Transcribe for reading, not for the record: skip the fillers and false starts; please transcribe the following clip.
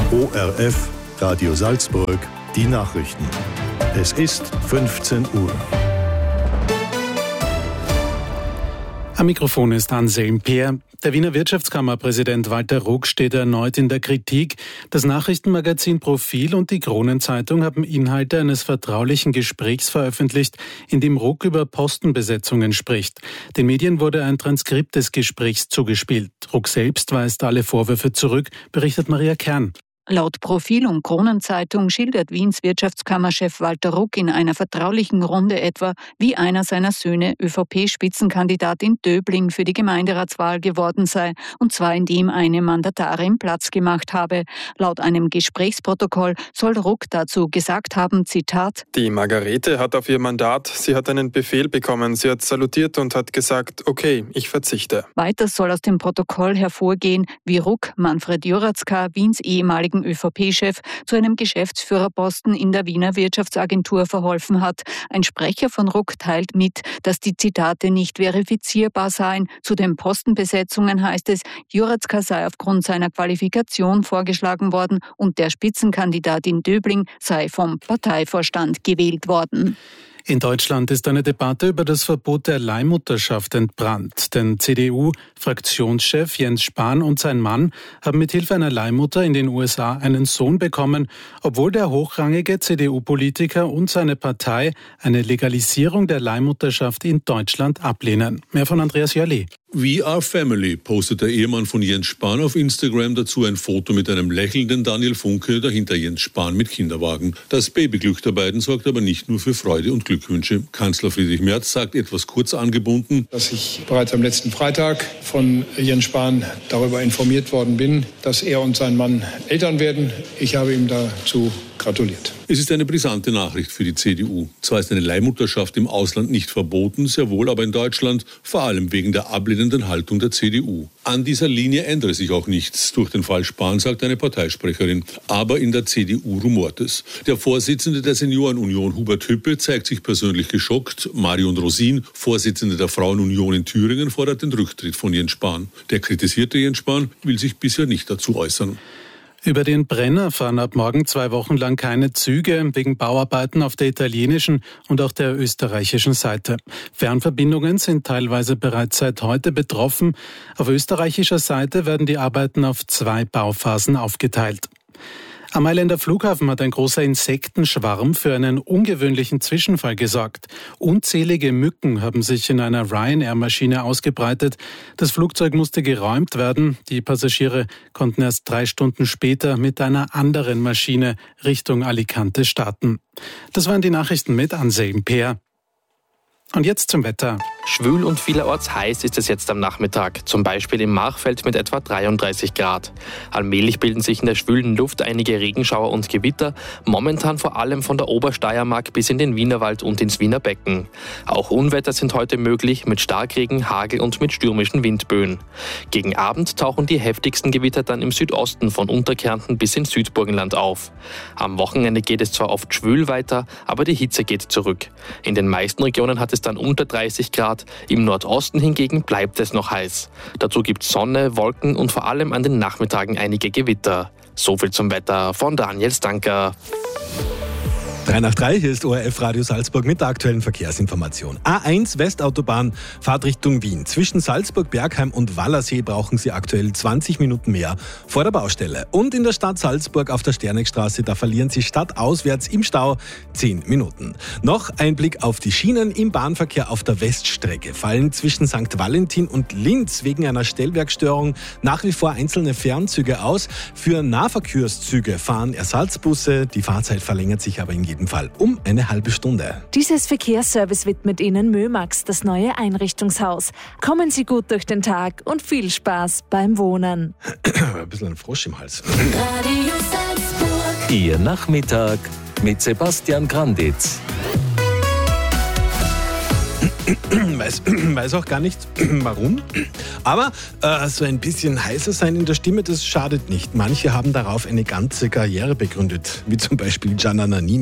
ORF Radio Salzburg, die Nachrichten. Es ist 15 Uhr. Am Mikrofon ist Anselm Peer. Der Wiener Wirtschaftskammerpräsident Walter Ruck steht erneut in der Kritik. Das Nachrichtenmagazin Profil und die Kronenzeitung haben Inhalte eines vertraulichen Gesprächs veröffentlicht, in dem Ruck über Postenbesetzungen spricht. Den Medien wurde ein Transkript des Gesprächs zugespielt. Ruck selbst weist alle Vorwürfe zurück, berichtet Maria Kern. Laut Profil und Kronenzeitung schildert Wiens Wirtschaftskammerchef Walter Ruck in einer vertraulichen Runde etwa, wie einer seiner Söhne ÖVP-Spitzenkandidat in Döbling für die Gemeinderatswahl geworden sei, und zwar indem eine Mandatarin Platz gemacht habe. Laut einem Gesprächsprotokoll soll Ruck dazu gesagt haben, Zitat: Die Margarete hat auf ihr Mandat, sie hat einen Befehl bekommen, sie hat salutiert und hat gesagt, okay, ich verzichte. Weiter soll aus dem Protokoll hervorgehen, wie Ruck Manfred Juratzka, Wiens ehemaligen ÖVP-Chef, zu einem Geschäftsführerposten in der Wiener Wirtschaftsagentur verholfen hat. Ein Sprecher von Ruck teilt mit, dass die Zitate nicht verifizierbar seien. Zu den Postenbesetzungen heißt es, Juratzka sei aufgrund seiner Qualifikation vorgeschlagen worden und der Spitzenkandidat in Döbling sei vom Parteivorstand gewählt worden. In Deutschland ist eine Debatte über das Verbot der Leihmutterschaft entbrannt. Denn CDU-Fraktionschef Jens Spahn und sein Mann haben mithilfe einer Leihmutter in den USA einen Sohn bekommen, obwohl der hochrangige CDU-Politiker und seine Partei eine Legalisierung der Leihmutterschaft in Deutschland ablehnen. Mehr von Andreas Jörli. We are family, postet der Ehemann von Jens Spahn auf Instagram, dazu ein Foto mit einem lächelnden Daniel Funke, dahinter Jens Spahn mit Kinderwagen. Das Babyglück der beiden sorgt aber nicht nur für Freude und Glückwünsche. Kanzler Friedrich Merz sagt etwas kurz angebunden, dass ich bereits am letzten Freitag von Jens Spahn darüber informiert worden bin, dass er und sein Mann Eltern werden. Ich habe ihm dazu gratuliert. Es ist eine brisante Nachricht für die CDU. Zwar ist eine Leihmutterschaft im Ausland nicht verboten, sehr wohl aber in Deutschland, vor allem wegen der ablehnenden Haltung der CDU. An dieser Linie ändere sich auch nichts durch den Fall Spahn, sagt eine Parteisprecherin. Aber in der CDU rumort es. Der Vorsitzende der Seniorenunion, Hubert Hüppe, zeigt sich persönlich geschockt. Marion Rosin, Vorsitzende der Frauenunion in Thüringen, fordert den Rücktritt von Jens Spahn. Der kritisierte Jens Spahn will sich bisher nicht dazu äußern. Über den Brenner fahren ab morgen 2 Wochen lang keine Züge wegen Bauarbeiten auf der italienischen und auch der österreichischen Seite. Fernverbindungen sind teilweise bereits seit heute betroffen. Auf österreichischer Seite werden die Arbeiten auf 2 Bauphasen aufgeteilt. Am Mailänder Flughafen hat ein großer Insektenschwarm für einen ungewöhnlichen Zwischenfall gesorgt. Unzählige Mücken haben sich in einer Ryanair-Maschine ausgebreitet. Das Flugzeug musste geräumt werden. Die Passagiere konnten erst 3 Stunden später mit einer anderen Maschine Richtung Alicante starten. Das waren die Nachrichten mit Anselm Peer. Und jetzt zum Wetter. Schwül und vielerorts heiß ist es jetzt am Nachmittag, zum Beispiel im Machfeld mit etwa 33 Grad. Allmählich bilden sich in der schwülen Luft einige Regenschauer und Gewitter, momentan vor allem von der Obersteiermark bis in den Wienerwald und ins Wiener Becken. Auch Unwetter sind heute möglich mit Starkregen, Hagel und mit stürmischen Windböen. Gegen Abend tauchen die heftigsten Gewitter dann im Südosten von Unterkärnten bis ins Südburgenland auf. Am Wochenende geht es zwar oft schwül weiter, aber die Hitze geht zurück. In den meisten Regionen hat es dann unter 30 Grad, im Nordosten hingegen bleibt es noch heiß. Dazu gibt es Sonne, Wolken und vor allem an den Nachmittagen einige Gewitter. So viel zum Wetter von Daniel Stanker. 3 nach 3, hier ist ORF Radio Salzburg mit der aktuellen Verkehrsinformation. A1 Westautobahn, Fahrt Richtung Wien. Zwischen Salzburg, Bergheim und Wallersee brauchen Sie aktuell 20 Minuten mehr vor der Baustelle. Und in der Stadt Salzburg auf der Sternegstraße, da verlieren Sie stadtauswärts im Stau 10 Minuten. Noch ein Blick auf die Schienen. Im Bahnverkehr auf der Weststrecke fallen zwischen St. Valentin und Linz wegen einer Stellwerkstörung nach wie vor einzelne Fernzüge aus. Für Nahverkehrszüge fahren Ersatzbusse. Die Fahrzeit verlängert sich aber in jedem Fall um eine halbe Stunde. Dieses Verkehrsservice widmet Ihnen Mömax, das neue Einrichtungshaus. Kommen Sie gut durch den Tag und viel Spaß beim Wohnen. Ein bisschen ein Frosch im Hals. Radio Salzburg. Ihr Nachmittag mit Sebastian Granditz. Weiß auch gar nicht, warum. Aber so ein bisschen heißer sein in der Stimme, das schadet nicht. Manche haben darauf eine ganze Karriere begründet, wie zum Beispiel Gianna Nannini.